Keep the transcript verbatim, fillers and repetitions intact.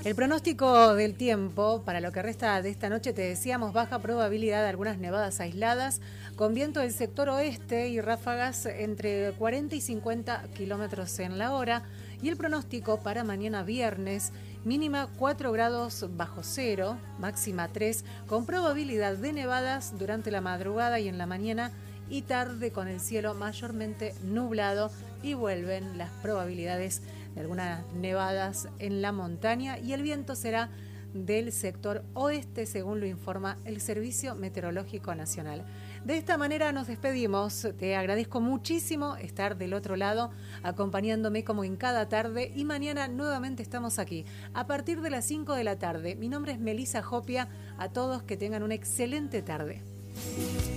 El pronóstico del tiempo para lo que resta de esta noche, te decíamos, baja probabilidad de algunas nevadas aisladas con viento del sector oeste y ráfagas entre cuarenta y cincuenta kilómetros en la hora. Y el pronóstico para mañana viernes, mínima cuatro grados bajo cero, máxima tres, con probabilidad de nevadas durante la madrugada y en la mañana y tarde con el cielo mayormente nublado, y vuelven las probabilidades de algunas nevadas en la montaña, y el viento será del sector oeste, según lo informa el Servicio Meteorológico Nacional. De esta manera nos despedimos. Te agradezco muchísimo estar del otro lado, acompañándome como en cada tarde, y mañana nuevamente estamos aquí a partir de las cinco de la tarde. Mi nombre es Melissa Jopia. A todos que tengan una excelente tarde.